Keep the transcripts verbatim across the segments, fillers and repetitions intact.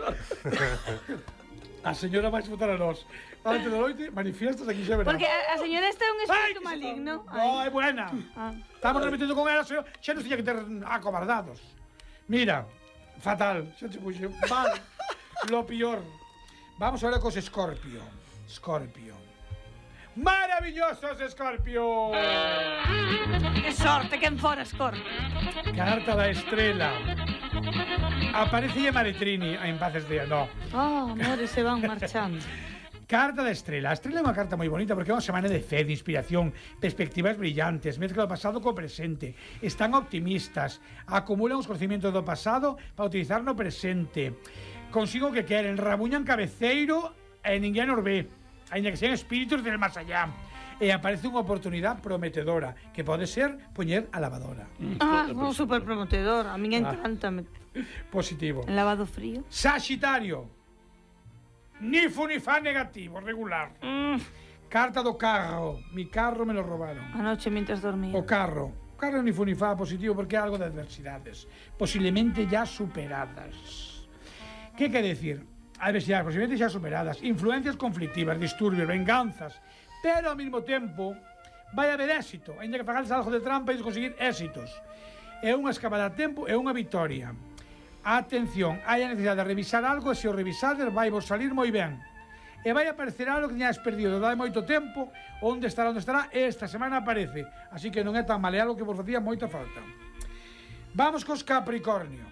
A señora vai votar a nós. Antes da noite, manifiestas aquí xa verá. Porque a, a señora está un espírito maligno. No, é buena. Ah. Estamos repetindo con ela, xa nos tiña que ter acobardados. Mira, fatal. Xa te puxe. Mal. Lo peor. Vamos ahora cos Scorpio. Scorpio. Maravillosos, Scorpio! Que sorte, quen fora Scorpio. Carta da estrela. Aparece Maritrini en paces de... No. Oh, amores se van marchando. Carta da estrela. A estrela é unha carta moi bonita porque é unha semana de fe, de inspiración, perspectivas brillantes, mezcla o pasado co presente. Están optimistas, acumulan os conocimientos do pasado para utilizar no presente. Consigo o que queren, rabuñan cabeceiro e ninguén os ve. Ainda que sean espíritus del más allá. E aparece unha oportunidade prometedora que pode ser poñer a lavadora. Ah, un super prometedor. A mí encanta. Ah. Positivo. El lavado frío. Sagitario. Ni fu ni fa negativo, regular. Mm. Carta do carro. Mi carro me lo robaron. Anoche mientras dormía. O carro. O carro ni fu ni fa positivo porque é algo de adversidades. Posiblemente ya superadas. ¿Qué quiere decir? Adversidades posiblemente xa superadas, influencias conflictivas, disturbios, venganzas, pero ao mesmo tempo vai haber éxito, ainda que fagades algo de trampa e conseguir éxitos. É unha escapada a tempo, é unha victoria. Atención, hai a necesidade de revisar algo e se o revisades vai vos salir moi ben. E vai aparecer algo que teñades perdido dai moito tempo, onde estará, onde estará, esta semana aparece. Así que non é tan mal, é algo que vos facía moita falta. Vamos cos Capricornio.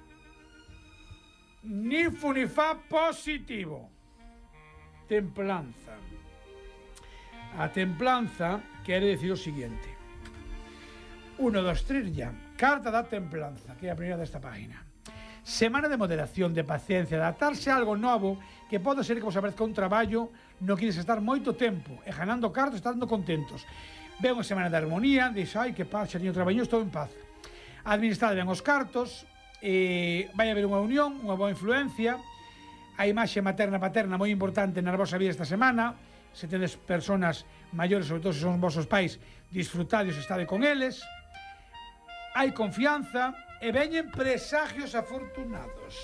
Ni fu ni fa positivo. Templanza. A templanza quere decir o siguiente. Uno, dos, tres, ya. Carta da templanza, que é a primeira desta página. Semana de moderación, de paciencia, de adaptarse a algo novo que pode ser que vos aparezca un traballo no queres estar moito tempo e ganando cartos, estando contentos. Ve unha semana de armonía, dix, ai, que paz, xa teño traballo, estou en paz. Administrade ben os cartos. Eh, vai haber unha unión, unha boa influencia. A imaxe materna-paterna moi importante na vosa vida esta semana. Se tedes personas maiores, sobre todo se son vosos pais, disfrutadios, estade con eles. Hai confianza e veñen presagios afortunados.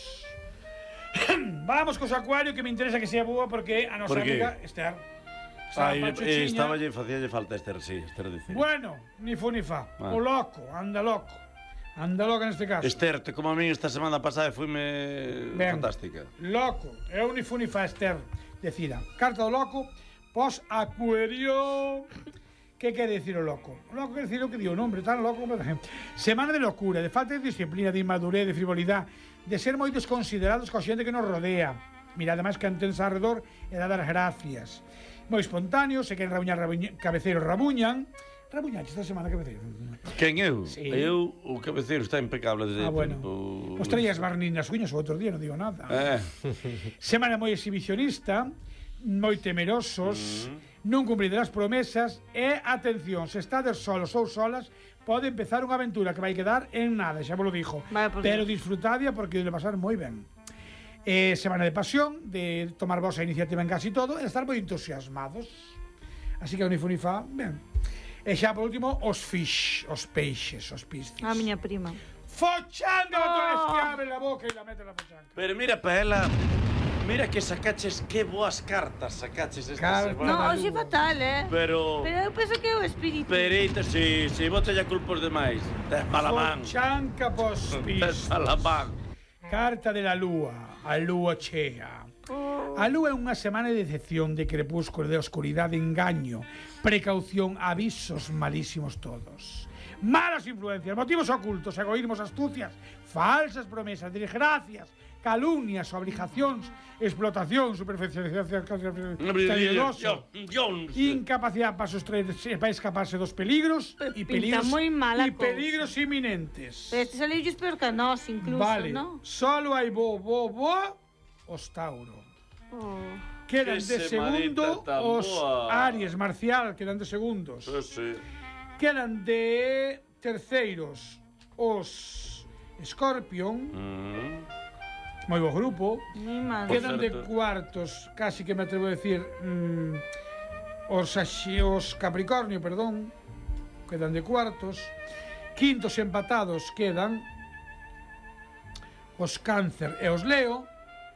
Vamos cos Acuario, que me interesa que sea boa porque a nosa amiga Esther. Ai, eh, estaba lle facía falta Esther, sí, Esther dicir. Bueno, ni fu ni fa. Ah. O loco, anda loco. Anda loca neste caso. Esther, te como a mí esta semana pasada fuime fantástica. Loco, é un ni fu ni fa Esther, decida. Carta do loco, pos Acuario. Que quere decir o loco? O loco quere decir o que di o nombre, tan loco como... Semana de locura, de falta de disciplina, de inmadurez, de frivolidade, de ser moi desconsiderados coa xente que nos rodea. Mira, ademais que antes alrededor e dar as gracias. Moi espontáneos, se queren rabuñar, rabuñar cabeceiros rabuñan. Rabuñaste esta semana cabeceiro? Quen eu? Sí. Eu, o cabeceiro está impecable desde ah, bueno. tempo... Pois traías barniz nas uñas o outro día, non digo nada. Eh. Semana moi exhibicionista, moi temerosos, mm. non cumprirás promesas e, atención, se estades solos ou solas, pode empezar unha aventura que vai quedar en nada, xa vos lo dixo. Vale, pero disfrutadia porque de pasar moi ben. Eh, semana de pasión, de tomar vosa iniciativa en casi todo e estar moi entusiasmados. Así que o ni fu ni fa, ben. E xa, por último, os fish, os peixes, os piscis. A miña prima. Fochanga, oh. Tú eres que abre la boca e la mete la fochanga. Pero mira, pa ela, mira que sacaches, que boas cartas sacaches esta Carta semana. No, hoxe fatal, eh? Pero... Pero eu penso que é o espírito. Perita, si, si, bote ya culpa os demais. Tes palamán. Fochanga pos piscis. Tes palamán. Carta de la lúa, a lúa chea. A lúa é unha semana de decepción, de crepúsculo, de oscuridade, de engaño, precaución, avisos malísimos todos. Malas influencias, motivos ocultos, egoísmos, astucias, falsas promesas, desgracias, calumnias, obligacións, explotación, superficialización, incapacidade para sostraerse, para escaparse dos peligros e peligros, e peligros inminentes. Este saliu peor que a nós, incluso, vale. ¿no? Solo hai bo, bo, bo, os Tauro. Oh. Quedan de segundo os Aries, Marcial, quedan de segundos. Sí, sí. Quedan de terceiros os Scorpion. Mm. Moi bo grupo. Quedan de cuartos, casi que me atrevo a decir, mmm, os, os Capricornio, perdón. Quedan de cuartos. Quintos empatados quedan os Cáncer e os Leo.